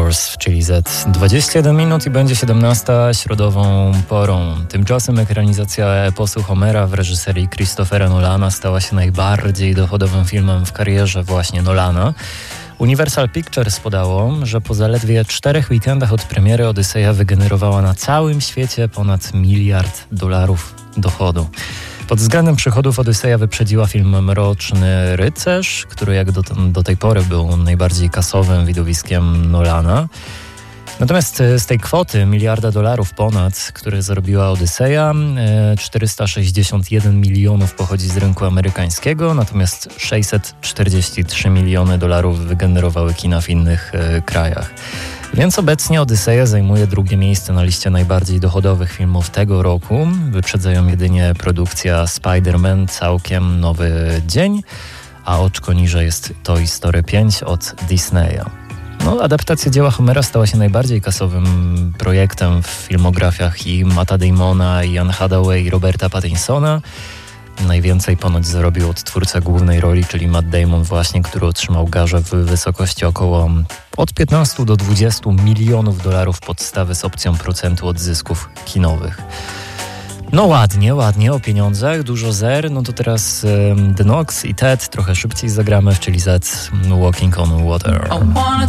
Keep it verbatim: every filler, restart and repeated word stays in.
Doors, czyli Z dwadzieścia jeden minut i będzie siedemnasta środową porą. Tymczasem ekranizacja eposu Homera w reżyserii Christophera Nolana stała się najbardziej dochodowym filmem w karierze właśnie Nolana. Universal Pictures podało, że po zaledwie czterech weekendach od premiery Odyseja wygenerowała na całym świecie ponad miliard dolarów dochodu. Pod względem przychodów Odyseja wyprzedziła film Mroczny Rycerz, który jak do, do tej pory był najbardziej kasowym widowiskiem Nolana. Natomiast z tej kwoty miliarda dolarów ponad, które zarobiła Odyseja, czterysta sześćdziesiąt jeden milionów pochodzi z rynku amerykańskiego, natomiast sześćset czterdzieści trzy miliony dolarów wygenerowały kina w innych krajach. Więc obecnie Odyseja zajmuje drugie miejsce na liście najbardziej dochodowych filmów tego roku. Wyprzedzają jedynie produkcja Spider-Man Całkiem Nowy Dzień, a oczko niżej jest Toy Story pięć od Disneya. No, adaptacja dzieła Homera stała się najbardziej kasowym projektem w filmografiach i Matta Damona, i Anne Hathaway, i Roberta Pattinsona. Najwięcej ponoć zarobił odtwórca głównej roli, czyli Matt Damon właśnie, który otrzymał garzę w wysokości około od piętnastu do dwudziestu milionów dolarów podstawy z opcją procentu od zysków kinowych. No ładnie, ładnie, o pieniądzach, dużo zer. No to teraz um, The Knox i Ted trochę szybciej zagramy, czyli Z Walking on Water.